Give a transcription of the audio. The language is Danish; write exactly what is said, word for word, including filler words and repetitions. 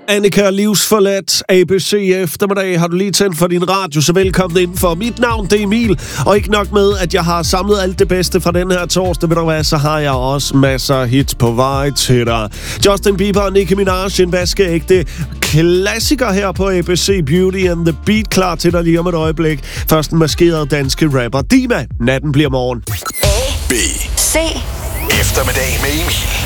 Annika Livsforladt, A B C eftermiddag. Har du lige tændt for din radio, så velkommen indenfor. Mit navn, det er Emil, og ikke nok med, at jeg har samlet alt det bedste fra den her torsdag, ved du hvad, så har jeg også masser af hits på vej til dig. Justin Bieber og Nicki Minaj, en vaskeægte klassiker her på A B C Beauty and the Beat, klar til dig lige om et øjeblik. Først en maskeret danske rapper Dima, natten bliver morgen. A B C eftermiddag med Emil.